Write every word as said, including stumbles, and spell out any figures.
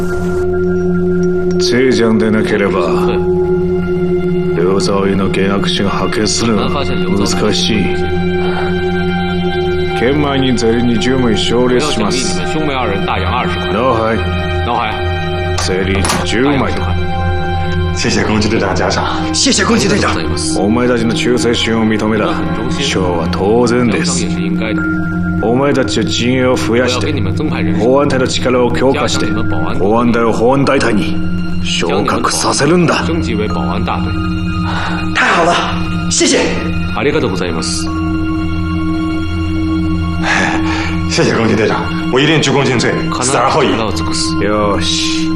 正将でなければ両沢井の弦悪士が派遣するのは難しい。県前にゼリにじゅう枚奨励します。 兄妹二人大洋二十块。 脑海脑海。 ゼリじゅう枚と。 谢谢宫崎队长嘉赏。 谢谢宫崎队長。 お前たちの忠誠心を認めた。賞は当然です。お前たちは陣営を増やして保安隊の力を強化して保安隊を保安大隊に昇格させるんだ。 升級为保安大队。 太好了，谢谢。 ありがとうございます。 谢谢宫崎队长，我一定鞠躬尽瘁，死而后已。 よし。